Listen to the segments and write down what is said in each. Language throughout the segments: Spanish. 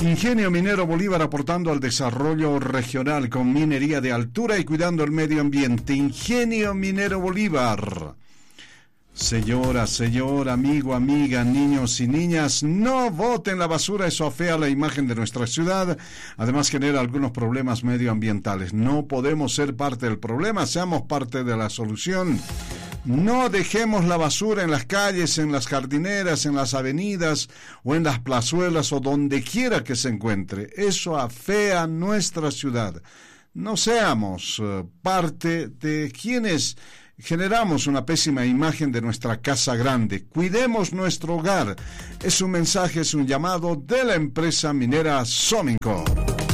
Ingenio Minero Bolívar aportando al desarrollo regional con minería de altura y cuidando el medio ambiente. Ingenio Minero Bolívar. Señora, señor, amigo, amiga, niños y niñas, no boten la basura, eso afea la imagen de nuestra ciudad, además genera algunos problemas medioambientales. No podemos ser parte del problema, seamos parte de la solución. No dejemos la basura en las calles, en las jardineras, en las avenidas o en las plazuelas o donde quiera que se encuentre. Eso afea nuestra ciudad. No seamos parte de quienes generamos una pésima imagen de nuestra casa grande. Cuidemos nuestro hogar. Es un mensaje, es un llamado de la empresa minera Sominco.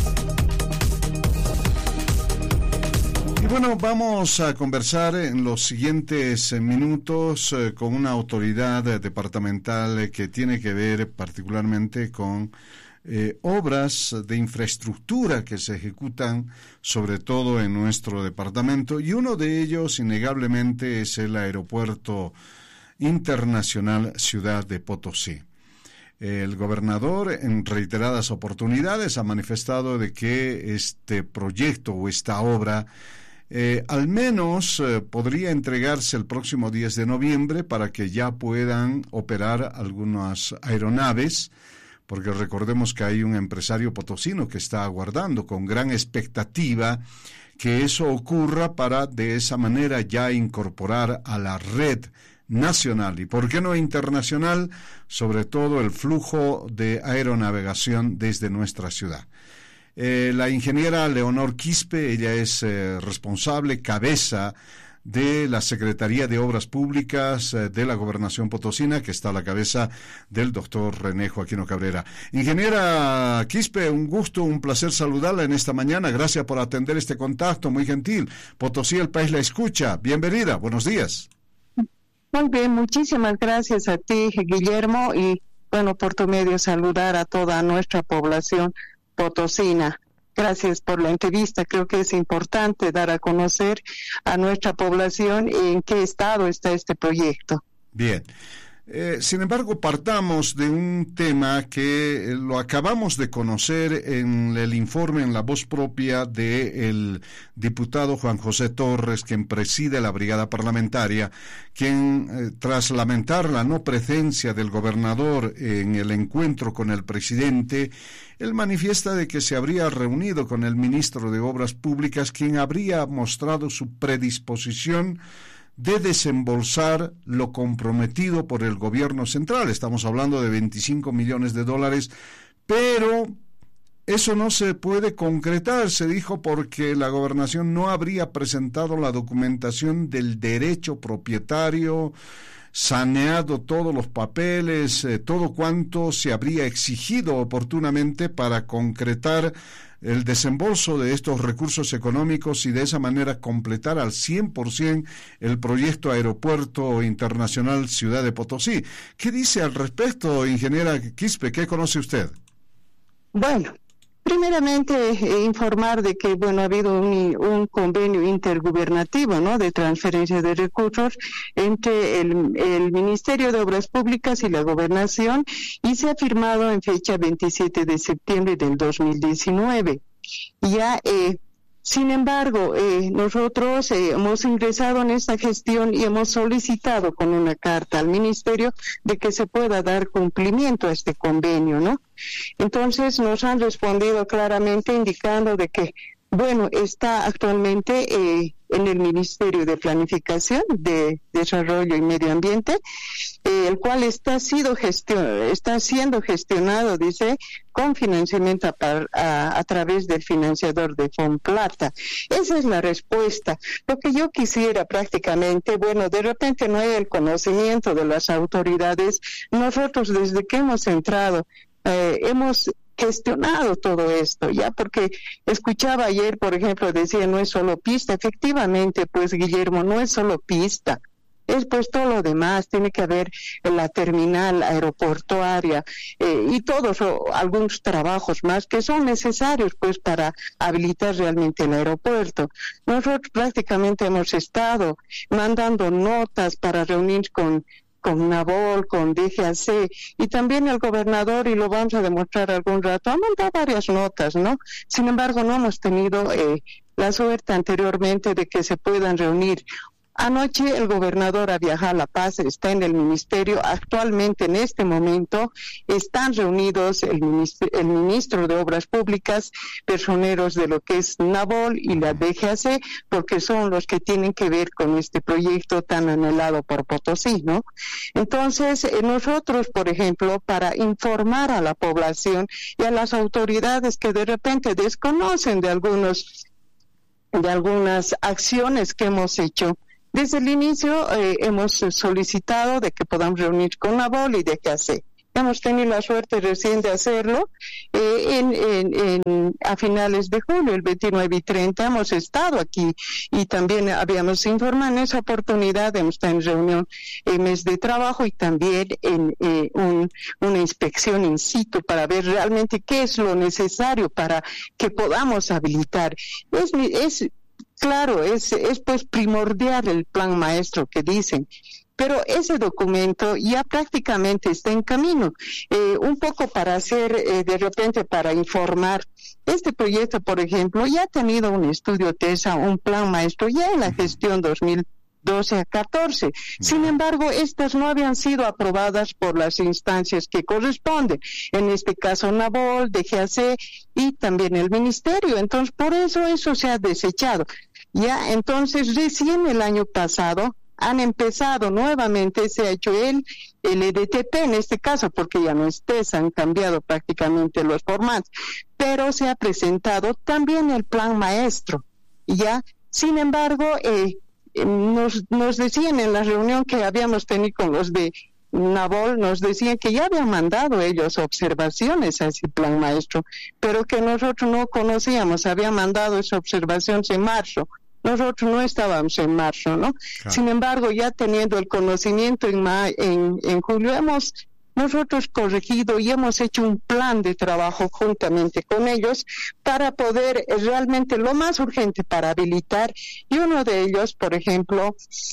Y bueno, vamos a conversar en los siguientes minutos con una autoridad departamental que tiene que ver particularmente con obras de infraestructura que se ejecutan sobre todo en nuestro departamento, y uno de ellos innegablemente es el Aeropuerto Internacional Ciudad de Potosí. El gobernador en reiteradas oportunidades ha manifestado de que este proyecto o esta obra al menos podría entregarse el próximo 10 de noviembre para que ya puedan operar algunas aeronaves, porque recordemos que hay un empresario potosino que está aguardando con gran expectativa que eso ocurra para de esa manera ya incorporar a la red nacional y, ¿por qué no internacional?, sobre todo el flujo de aeronavegación desde nuestra ciudad. La ingeniera Leonor Quispe, ella es responsable, cabeza de la Secretaría de Obras Públicas de la Gobernación Potosina, que está a la cabeza del doctor René Joaquino Cabrera. Ingeniera Quispe, un gusto, un placer saludarla en esta mañana. Gracias por atender este contacto, muy gentil. Potosí, el país la escucha. Bienvenida, buenos días. Muy bien, muchísimas gracias a ti, Guillermo, y bueno, por tu medio saludar a toda nuestra población potosina. Gracias por la entrevista. Creo que es importante dar a conocer a nuestra población en qué estado está este proyecto. Bien. Sin embargo, partamos de un tema que lo acabamos de conocer en el informe, en la voz propia del diputado Juan José Torres, quien preside la brigada parlamentaria, quien, tras lamentar la no presencia del gobernador en el encuentro con el presidente, él manifiesta de que se habría reunido con el ministro de Obras Públicas, quien habría mostrado su predisposición de desembolsar lo comprometido por el gobierno central. Estamos hablando de 25 millones de dólares, pero eso no se puede concretar, se dijo, porque la gobernación no habría presentado la documentación del derecho propietario, saneado todos los papeles, todo cuanto se habría exigido oportunamente para concretar el desembolso de estos recursos económicos y de esa manera completar al 100% el proyecto Aeropuerto Internacional Ciudad de Potosí. ¿Qué dice al respecto, ingeniera Quispe? ¿Qué conoce usted? Bueno, primeramente informar de que ha habido un convenio intergubernativo, ¿no?, de transferencia de recursos entre el Ministerio de Obras Públicas y la Gobernación, y se ha firmado en fecha 27 de septiembre del 2019. Ya sin embargo, nosotros hemos ingresado en esta gestión y hemos solicitado con una carta al Ministerio de que se pueda dar cumplimiento a este convenio, ¿no? Entonces nos han respondido claramente indicando de que, está actualmente en el Ministerio de Planificación, de Desarrollo y Medio Ambiente, el cual está siendo gestionado, dice, con financiamiento a través del financiador de Fonplata. Esa es la respuesta. Lo que yo quisiera prácticamente, de repente no hay el conocimiento de las autoridades. Nosotros desde que hemos entrado, hemos gestionado todo esto, ya, porque escuchaba ayer, por ejemplo, decía, no es solo pista. Efectivamente, pues, Guillermo, no es solo pista, es pues todo lo demás. Tiene que haber la terminal aeroportuaria y todos algunos trabajos más que son necesarios pues para habilitar realmente el aeropuerto. Nosotros prácticamente hemos estado mandando notas para reunir con con Nabol, con DGAC, y también el gobernador, y lo vamos a demostrar algún rato, ha mandado varias notas, ¿no? Sin embargo, no hemos tenido la suerte anteriormente de que se puedan reunir. Anoche el gobernador ha viajado a La Paz, está en el ministerio, actualmente en este momento están reunidos el ministro de Obras Públicas, personeros de lo que es Nabol y la DGAC, porque son los que tienen que ver con este proyecto tan anhelado por Potosí, ¿no? Entonces, nosotros, por ejemplo, para informar a la población y a las autoridades que de repente desconocen de algunas acciones que hemos hecho, desde el inicio hemos solicitado de que podamos reunir con Nabol y DGAC. Hemos tenido la suerte recién de hacerlo a finales de julio, el 29 y 30 hemos estado aquí y también habíamos informado en esa oportunidad, hemos estado en reunión en mes de trabajo y también en una inspección in situ para ver realmente qué es lo necesario para que podamos habilitar. Claro, es pues primordial el plan maestro que dicen, pero ese documento ya prácticamente está en camino. Un poco para hacer, de repente para informar, este proyecto, por ejemplo, ya ha tenido un estudio TESA, un plan maestro, ya en la gestión 2012 a 14. Sin embargo, estas no habían sido aprobadas por las instancias que corresponden, en este caso Nabol, DGAC y también el ministerio. Entonces, por eso se ha desechado. Ya, entonces, recién el año pasado han empezado nuevamente, se ha hecho el EDTP en este caso, porque ya no es TESA, han cambiado prácticamente los formatos, pero se ha presentado también el plan maestro, ya. Sin embargo, nos decían en la reunión que habíamos tenido con los de Nabol, nos decían que ya habían mandado ellos observaciones a ese plan maestro, pero que nosotros no conocíamos, habían mandado esas observaciones en marzo. Nosotros no estábamos en marzo, ¿no? Claro. Sin embargo, ya teniendo el conocimiento en julio, hemos nosotros corregido y hemos hecho un plan de trabajo juntamente con ellos para poder realmente lo más urgente para habilitar, y uno de ellos, por ejemplo,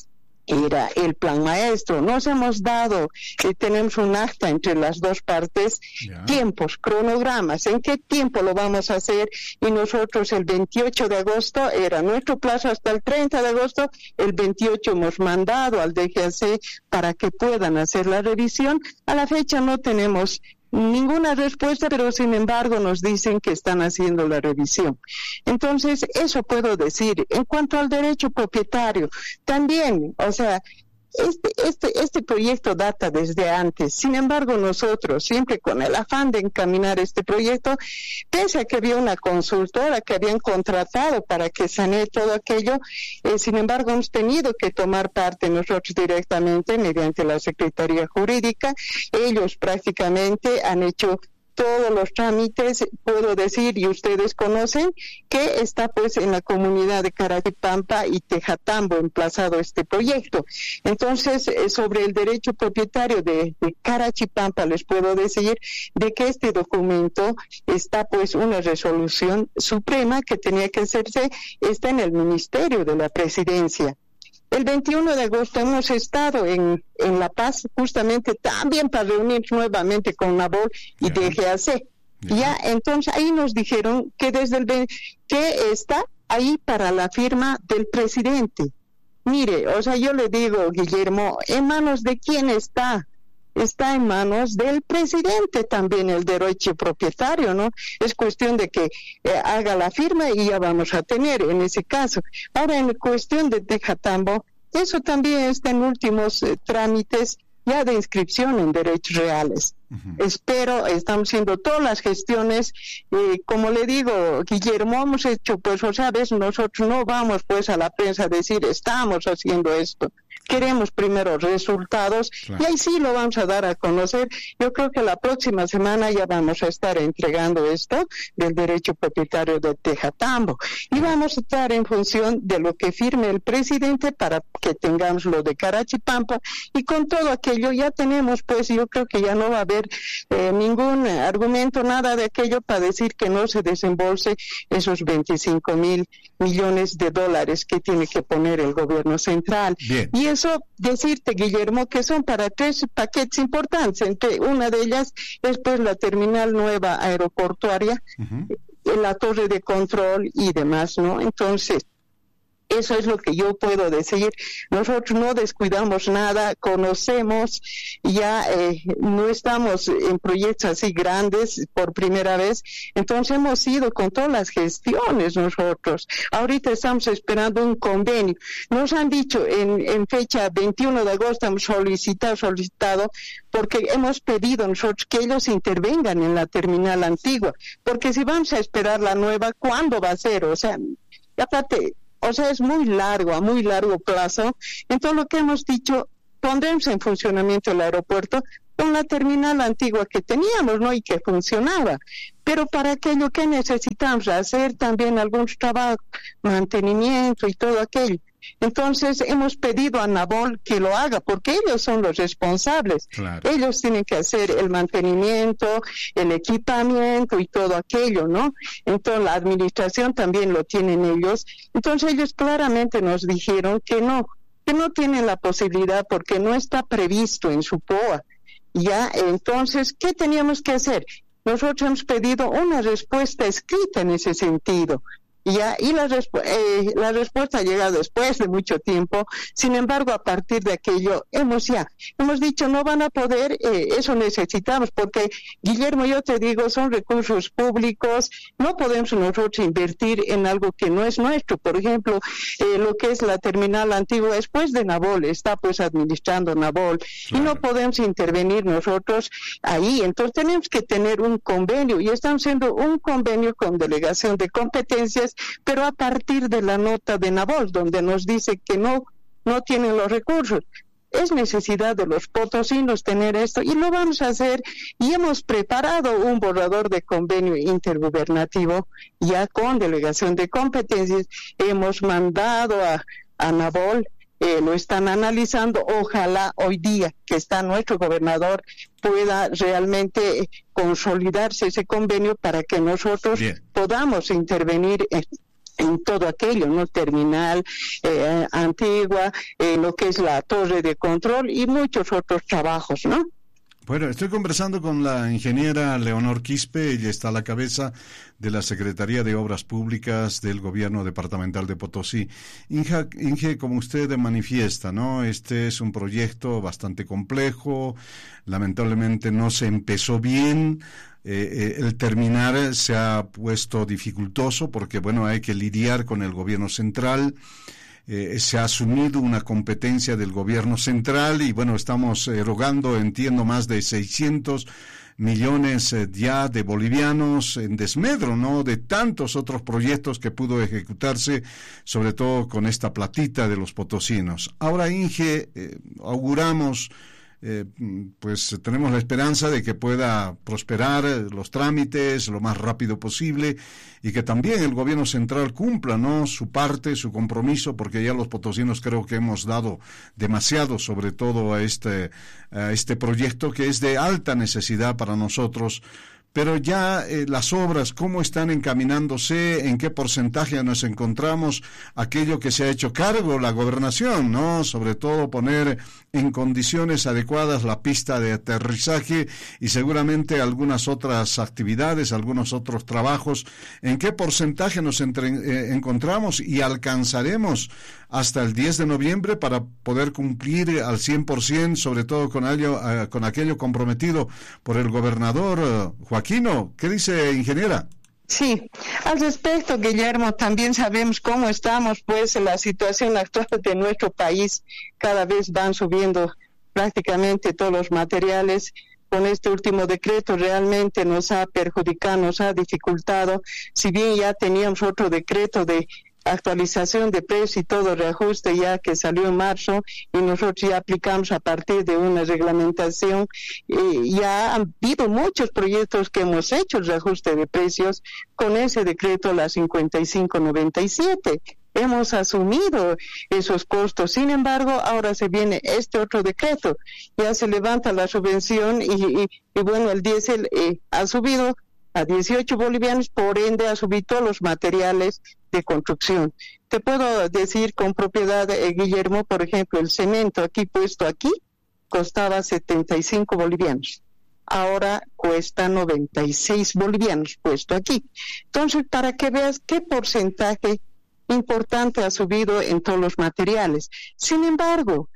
era el plan maestro. Nos hemos dado, tenemos un acta entre las dos partes, tiempos, cronogramas, en qué tiempo lo vamos a hacer, y nosotros el 28 de agosto era nuestro plazo hasta el 30 de agosto, el 28 hemos mandado al DGAC para que puedan hacer la revisión. A la fecha no tenemos ninguna respuesta, pero sin embargo nos dicen que están haciendo la revisión. Entonces, eso puedo decir. En cuanto al derecho propietario, también, o sea, este proyecto data desde antes. Sin embargo, nosotros, siempre con el afán de encaminar este proyecto, pese a que había una consultora que habían contratado para que sanee todo aquello, sin embargo, hemos tenido que tomar parte nosotros directamente mediante la Secretaría Jurídica. Ellos prácticamente han hecho todos los trámites, puedo decir, y ustedes conocen, que está pues en la comunidad de Carachipampa y Tejatambo emplazado este proyecto. Entonces, sobre el derecho propietario de Carachipampa, les puedo decir de que este documento está pues una resolución suprema que tenía que hacerse, está en el Ministerio de la Presidencia. El 21 de agosto hemos estado en La Paz, justamente también para reunirnos nuevamente con Nabol y DGAC. Ya, entonces ahí nos dijeron que que está ahí para la firma del presidente. Mire, o sea, yo le digo, Guillermo, ¿en manos de quién está? Está en manos del presidente también el derecho propietario, ¿no? Es cuestión de que haga la firma y ya vamos a tener en ese caso. Ahora, en cuestión de Tejatambo, eso también está en últimos trámites ya de inscripción en derechos reales. Espero, estamos haciendo todas las gestiones, como le digo, Guillermo, hemos hecho, pues, o sea, ves, nosotros no vamos pues a la prensa a decir, estamos haciendo esto. Queremos primero resultados, y ahí sí lo vamos a dar a conocer. Yo creo que la próxima semana ya vamos a estar entregando esto del derecho propietario de Tejatambo, y vamos a estar en función de lo que firme el presidente para que tengamos lo de Carachipampa, y con todo aquello ya tenemos, pues yo creo que ya no va a haber ningún argumento, nada de aquello para decir que no se desembolse esos 25,000 millones de dólares que tiene que poner el gobierno central. Bien. Y eso decirte, Guillermo, que son para 3 paquetes importantes. Entre una de ellas es pues la terminal nueva aeroportuaria, la torre de control y demás, ¿no? Entonces, eso es lo que yo puedo decir. Nosotros no descuidamos nada, conocemos, ya no estamos en proyectos así grandes por primera vez, entonces hemos ido con todas las gestiones nosotros. Ahorita estamos esperando un convenio. Nos han dicho en fecha 21 de agosto, hemos solicitado, porque hemos pedido nosotros que ellos intervengan en la terminal antigua, porque si vamos a esperar la nueva, ¿cuándo va a ser? O sea, aparte, es muy largo, a muy largo plazo. Entonces lo que hemos dicho, pondremos en funcionamiento el aeropuerto con la terminal antigua que teníamos, ¿no? Y que funcionaba. Pero para aquello que necesitamos hacer también algunos trabajos, mantenimiento y todo aquello. Entonces hemos pedido a Nabol que lo haga, porque ellos son los responsables. Claro. Ellos tienen que hacer el mantenimiento, el equipamiento y todo aquello, ¿no? Entonces la administración también lo tienen ellos. Entonces ellos claramente nos dijeron que no tienen la posibilidad porque no está previsto en su POA. Ya, entonces, ¿qué teníamos que hacer? Nosotros hemos pedido una respuesta escrita en ese sentido. Ya, y la respuesta ha llegado después de mucho tiempo. Sin embargo, a partir de aquello hemos dicho, no van a poder, eso necesitamos, porque, Guillermo, yo te digo, son recursos públicos, no podemos nosotros invertir en algo que no es nuestro. Por ejemplo, lo que es la terminal antigua, después de Nabol, está pues administrando Nabol, claro. Y no podemos intervenir nosotros ahí. Entonces tenemos que tener un convenio, y estamos haciendo un convenio con delegación de competencias, pero a partir de la nota de Nabol, donde nos dice que no tienen los recursos. Es necesidad de los potosinos tener esto, y lo vamos a hacer, y hemos preparado un borrador de convenio intergubernativo, ya con delegación de competencias, hemos mandado a Nabol, lo están analizando. Ojalá hoy día que está nuestro gobernador pueda realmente consolidarse ese convenio para que nosotros podamos intervenir en todo aquello, ¿no? Terminal antigua, lo que es la torre de control y muchos otros trabajos, ¿no? Bueno, estoy conversando con la ingeniera Leonor Quispe. Ella está a la cabeza de la Secretaría de Obras Públicas del Gobierno Departamental de Potosí. Inge, como usted manifiesta, ¿no? Este es un proyecto bastante complejo, lamentablemente no se empezó bien. El terminar se ha puesto dificultoso porque, bueno, hay que lidiar con el gobierno central. Se ha asumido una competencia del gobierno central y, bueno, estamos erogando, entiendo, más de 600 millones ya de bolivianos en desmedro, ¿no?, de tantos otros proyectos que pudo ejecutarse, sobre todo con esta platita de los potosinos. Ahora, Inge, auguramos, pues tenemos la esperanza de que pueda prosperar los trámites lo más rápido posible y que también el gobierno central cumpla, ¿no?, su parte, su compromiso, porque ya los potosinos creo que hemos dado demasiado, sobre todo a este proyecto que es de alta necesidad para nosotros. Pero ya las obras, ¿cómo están encaminándose? ¿En qué porcentaje nos encontramos? Aquello que se ha hecho cargo la gobernación, ¿no? Sobre todo poner en condiciones adecuadas la pista de aterrizaje y seguramente algunas otras actividades, algunos otros trabajos. ¿En qué porcentaje nos encontramos y alcanzaremos hasta el 10 de noviembre para poder cumplir al 100%, sobre todo con aquello comprometido por el gobernador Joaquino? ¿Qué dice, ingeniera? Sí, al respecto, Guillermo, también sabemos cómo estamos, pues la situación actual de nuestro país, cada vez van subiendo prácticamente todos los materiales. Con este último decreto realmente nos ha perjudicado, nos ha dificultado, si bien ya teníamos otro decreto de actualización de precios y todo reajuste ya que salió en marzo y nosotros ya aplicamos a partir de una reglamentación. Ya han habido muchos proyectos que hemos hecho el reajuste de precios con ese decreto, la 5597. Hemos asumido esos costos. Sin embargo, ahora se viene este otro decreto. Ya se levanta la subvención y bueno, el diésel ha subido a 18 bolivianos, por ende ha subido todos los materiales de construcción. Te puedo decir con propiedad, Guillermo, por ejemplo, el cemento aquí puesto aquí costaba 75 bolivianos. Ahora cuesta 96 bolivianos puesto aquí. Entonces, para que veas qué porcentaje importante ha subido en todos los materiales. Sin embargo,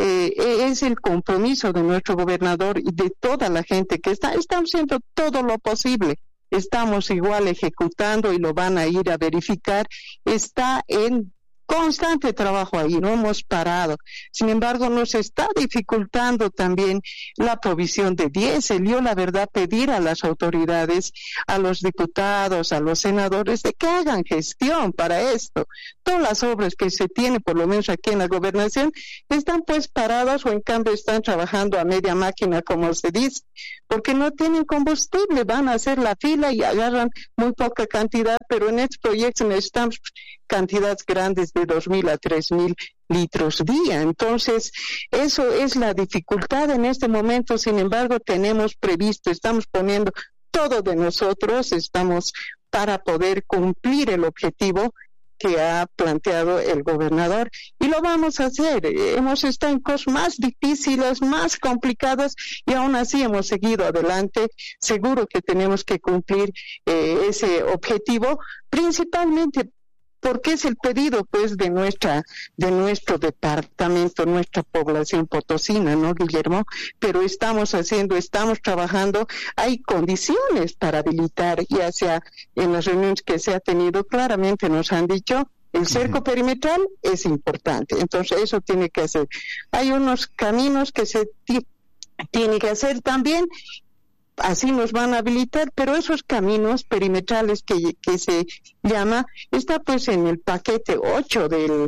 es el compromiso de nuestro gobernador y de toda la gente que estamos haciendo todo lo posible. Estamos igual ejecutando y lo van a ir a verificar. Está en constante trabajo ahí, no hemos parado. Sin embargo, nos está dificultando también la provisión de diésel. Yo, la verdad, pedir a las autoridades, a los diputados, a los senadores, de que hagan gestión para esto. Todas las obras que se tienen, por lo menos aquí en la gobernación, están pues paradas o en cambio están trabajando a media máquina, como se dice, porque no tienen combustible, van a hacer la fila y agarran muy poca cantidad, pero en estos proyectos necesitamos cantidades grandes de 2.000 a 3.000 litros día. Entonces, eso es la dificultad en este momento. Sin embargo, tenemos previsto, estamos poniendo todo de nosotros, estamos para poder cumplir el objetivo que ha planteado el gobernador, y lo vamos a hacer. Hemos estado en cosas más difíciles, más complicadas, y aún así hemos seguido adelante. Seguro que tenemos que cumplir ese objetivo, principalmente porque es el pedido pues de nuestro departamento, nuestra población potosina, ¿no, Guillermo? Pero estamos trabajando, hay condiciones para habilitar, ya sea en las reuniones que se ha tenido, claramente nos han dicho, el cerco perimetral es importante, entonces eso tiene que hacer. Hay unos caminos que se tiene que hacer también, así nos van a habilitar, pero esos caminos perimetrales que se llama, está pues en el paquete 8 de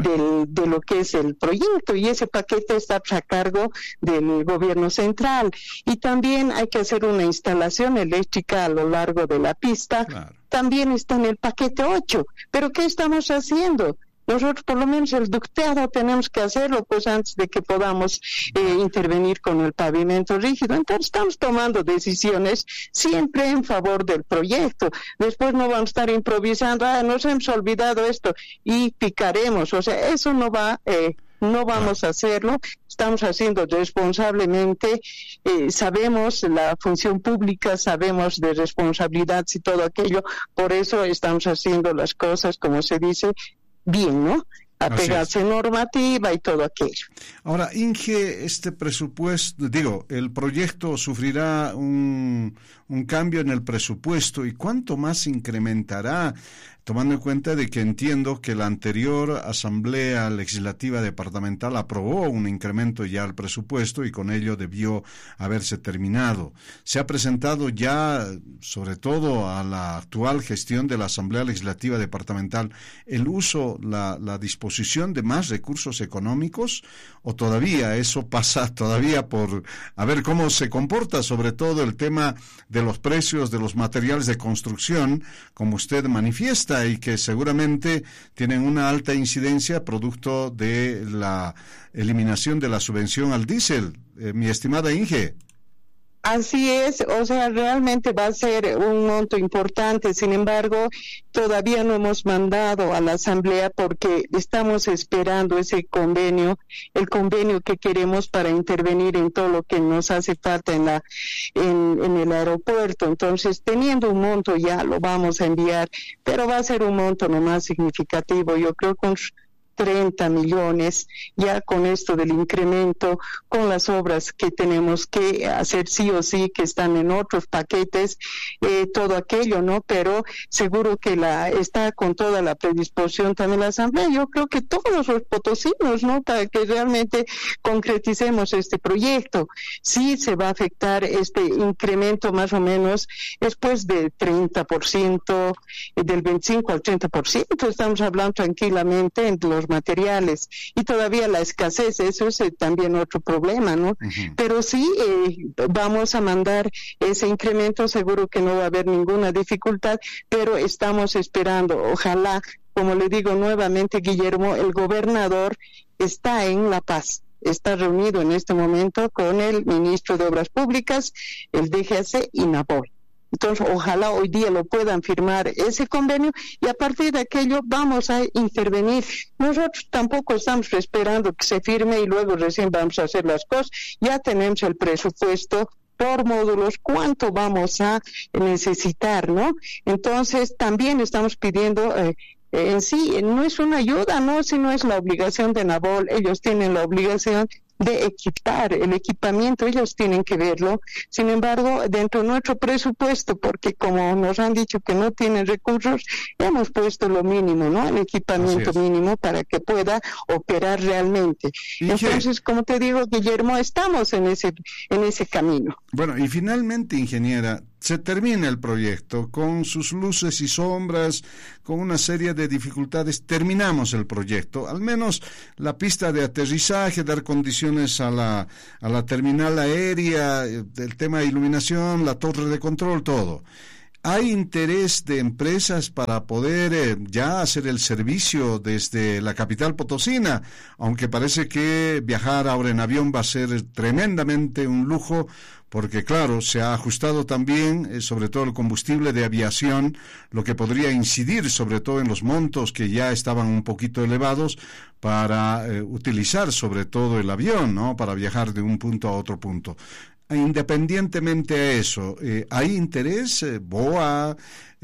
lo que es el proyecto, y ese paquete está a cargo del gobierno central, y también hay que hacer una instalación eléctrica a lo largo de la pista, claro. También está en el paquete 8, pero ¿qué estamos haciendo? Nosotros, por lo menos el ducteado, tenemos que hacerlo pues antes de que podamos intervenir con el pavimento rígido. Entonces estamos tomando decisiones siempre en favor del proyecto. Después no vamos a estar improvisando, nos hemos olvidado esto y picaremos. O sea, eso no va, no vamos a hacerlo. Estamos haciendo responsablemente, sabemos la función pública, sabemos de responsabilidad y todo aquello. Por eso estamos haciendo las cosas, como se dice, bien, ¿no? Apegarse normativa y todo aquello. Ahora, Inge, este presupuesto, el proyecto sufrirá un cambio en el presupuesto, ¿y cuánto más incrementará? Tomando en cuenta de que entiendo que la anterior Asamblea Legislativa Departamental aprobó un incremento ya al presupuesto y con ello debió haberse terminado. Se ha presentado ya, sobre todo a la actual gestión de la Asamblea Legislativa Departamental, el uso, la disposición de más recursos económicos, o todavía eso pasa todavía por a ver cómo se comporta, sobre todo el tema de los precios de los materiales de construcción, como usted manifiesta, y que seguramente tienen una alta incidencia producto de la eliminación de la subvención al diésel, mi estimada Inge. Así es, o sea, realmente va a ser un monto importante. Sin embargo, todavía no hemos mandado a la Asamblea porque estamos esperando ese convenio, el convenio que queremos para intervenir en todo lo que nos hace falta en el aeropuerto. Entonces, teniendo un monto ya lo vamos a enviar, pero va a ser un monto no más significativo. Yo creo que 30 millones, ya con esto del incremento, con las obras que tenemos que hacer sí o sí, que están en otros paquetes, todo aquello, ¿no? Pero seguro que está con toda la predisposición también la Asamblea. Yo creo que todos los potosinos, ¿no? Para que realmente concreticemos este proyecto. Sí se va a afectar este incremento más o menos después del 30%, del 25 al 30%, estamos hablando tranquilamente entre los materiales, y todavía la escasez, eso es también otro problema, ¿no? Uh-huh. Pero sí, vamos a mandar ese incremento, seguro que no va a haber ninguna dificultad, pero estamos esperando, ojalá, como le digo nuevamente, Guillermo, el gobernador está en La Paz, está reunido en este momento con el ministro de Obras Públicas, el DGAC y NAPOL. Entonces, ojalá hoy día lo puedan firmar ese convenio y a partir de aquello vamos a intervenir. Nosotros tampoco estamos esperando que se firme y luego recién vamos a hacer las cosas. Ya tenemos el presupuesto por módulos, cuánto vamos a necesitar, ¿no? Entonces, también estamos pidiendo... en sí, no es una ayuda, no, sino es la obligación de Nabol. Ellos tienen la obligación de equipar el equipamiento, ellos tienen que verlo. Sin embargo, dentro de nuestro presupuesto, porque como nos han dicho que no tienen recursos, hemos puesto lo mínimo, ¿no? El equipamiento mínimo para que pueda operar realmente. Entonces, como te digo, Guillermo, estamos en ese camino. Bueno, y finalmente, ingeniera, se termina el proyecto con sus luces y sombras, con una serie de dificultades. Terminamos el proyecto, al menos la pista de aterrizaje, dar condiciones a la terminal aérea, el tema de iluminación, la torre de control, todo. ¿Hay interés de empresas para poder ya hacer el servicio desde la capital potosina? Aunque parece que viajar ahora en avión va a ser tremendamente un lujo, porque claro, se ha ajustado también, sobre todo el combustible de aviación, lo que podría incidir sobre todo en los montos que ya estaban un poquito elevados para utilizar sobre todo el avión, ¿no? Para viajar de un punto a otro punto. Independientemente a eso, ¿hay interés? BOA,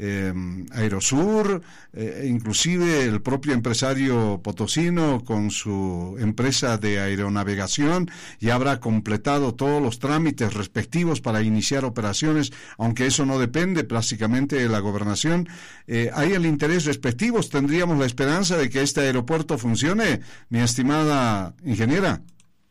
Aerosur, inclusive el propio empresario potosino con su empresa de aeronavegación ya habrá completado todos los trámites respectivos para iniciar operaciones, aunque eso no depende prácticamente de la gobernación. ¿Hay el interés respectivo? ¿Tendríamos la esperanza de que este aeropuerto funcione, mi estimada ingeniera?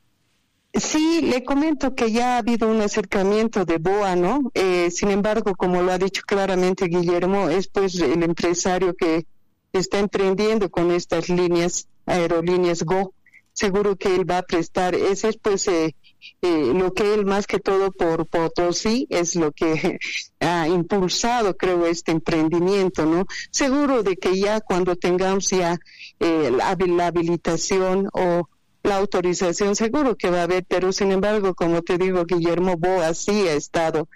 Sí, le comento que ya ha habido un acercamiento de BOA, ¿no? Sin embargo, como lo ha dicho claramente Guillermo, es pues el empresario que está emprendiendo con estas líneas, aerolíneas Go. Seguro que él va a prestar, ese es pues lo que él más que todo por Potosí es lo que ha impulsado, creo, este emprendimiento, ¿no? Seguro de que ya cuando tengamos ya la habilitación o la autorización, seguro que va a haber, pero sin embargo, como te digo, Guillermo, BOA sí ha estado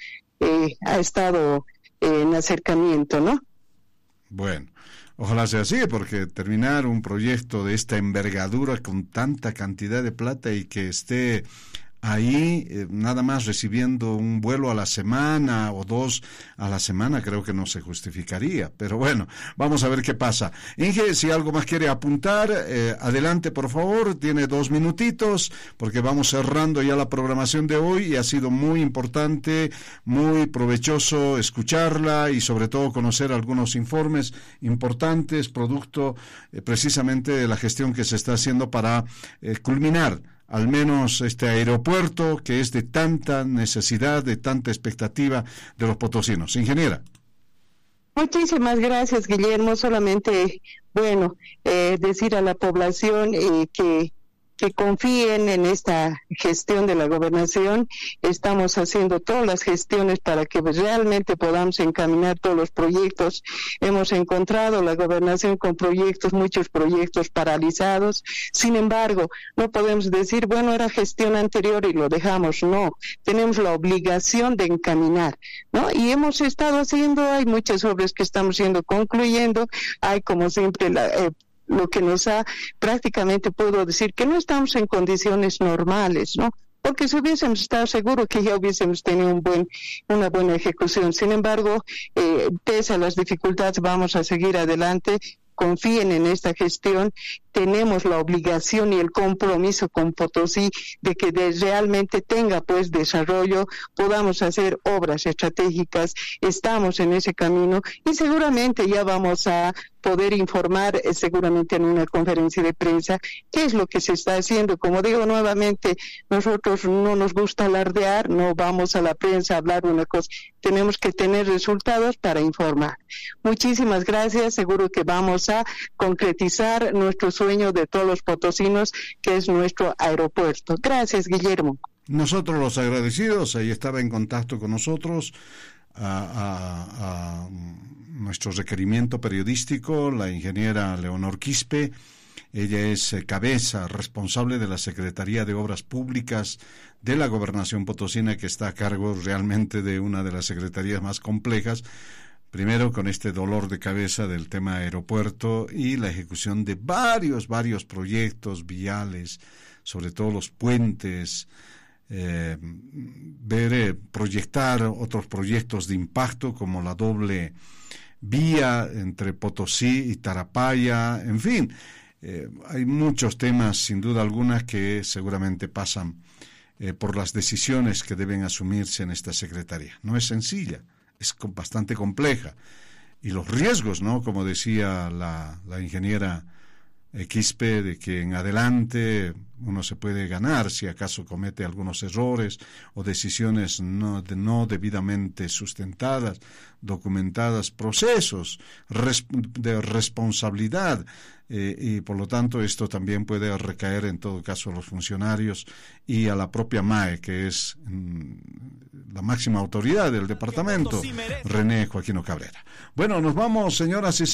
en acercamiento, ¿no? Bueno, ojalá sea así, porque terminar un proyecto de esta envergadura con tanta cantidad de plata y que esté ahí nada más recibiendo un vuelo a la semana o 2 a la semana, creo que no se justificaría, pero bueno, vamos a ver qué pasa. Inge, si algo más quiere apuntar, adelante por favor, tiene 2 minutitos, porque vamos cerrando ya la programación de hoy y ha sido muy importante, muy provechoso escucharla y sobre todo conocer algunos informes importantes, producto precisamente de la gestión que se está haciendo para culminar al menos este aeropuerto que es de tanta necesidad, de tanta expectativa de los potosinos. Ingeniera. Muchísimas gracias, Guillermo. Solamente, decir a la población que confíen en esta gestión de la gobernación. Estamos haciendo todas las gestiones para que realmente podamos encaminar todos los proyectos. Hemos encontrado la gobernación con muchos proyectos paralizados. Sin embargo, no podemos decir, era gestión anterior y lo dejamos. No, tenemos la obligación de encaminar, ¿no? Y hemos estado haciendo, hay muchas obras que estamos concluyendo. Hay, como siempre, lo que nos ha prácticamente, puedo decir que no estamos en condiciones normales, ¿no? Porque si hubiésemos estado seguros que ya hubiésemos tenido una buena ejecución. Sin embargo, pese a las dificultades, vamos a seguir adelante. Confíen en esta gestión. Tenemos la obligación y el compromiso con Potosí de que realmente tenga pues desarrollo, podamos hacer obras estratégicas. Estamos en ese camino y seguramente ya vamos a poder informar seguramente en una conferencia de prensa qué es lo que se está haciendo. Como digo nuevamente, nosotros no nos gusta alardear, no vamos a la prensa a hablar una cosa, tenemos que tener resultados para informar. Muchísimas gracias, seguro que vamos a concretizar nuestro sueño de todos los potosinos, que es nuestro aeropuerto. Gracias, Guillermo. Nosotros los agradecidos, ahí estaba en contacto con nosotros a nuestro requerimiento periodístico, la ingeniera Leonor Quispe, Ella es cabeza responsable de la Secretaría de Obras Públicas de la Gobernación Potosina, que está a cargo realmente de una de las secretarías más complejas. Primero con este dolor de cabeza del tema aeropuerto y la ejecución de varios proyectos viales, sobre todo los puentes, proyectar otros proyectos de impacto como la doble vía entre Potosí y Tarapaya, en fin, hay muchos temas sin duda alguna que seguramente pasan por las decisiones que deben asumirse en esta secretaría. No es sencilla, es bastante compleja, y los riesgos, ¿no? Como decía la ingeniera Quispe, de que en adelante uno se puede ganar si acaso comete algunos errores o decisiones no debidamente sustentadas, documentadas, procesos de responsabilidad, y por lo tanto esto también puede recaer en todo caso a los funcionarios y a la propia MAE, que es la máxima autoridad del departamento, René Joaquino Cabrera. Bueno, nos vamos, señoras y